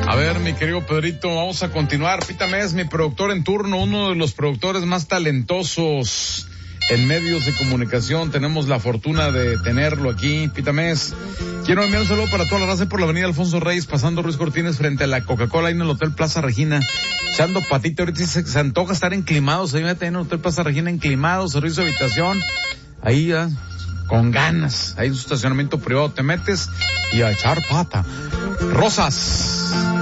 A ver, mi querido Pedrito, vamos a continuar. Pítame, es mi productor en turno, uno de los productores más talentosos en medios de comunicación. Tenemos la fortuna de tenerlo aquí. Pítame, quiero enviar un saludo para toda la raza por la avenida Alfonso Reyes, pasando Ruiz Cortines frente a la Coca-Cola, ahí en el Hotel Plaza Regina, echando patita. Ahorita se antoja estar enclimados, ahí en el Hotel Plaza Regina, enclimados, servicio de habitación, ahí ya, con ganas, hay un estacionamiento privado, te metes y a echar pata. Rosas.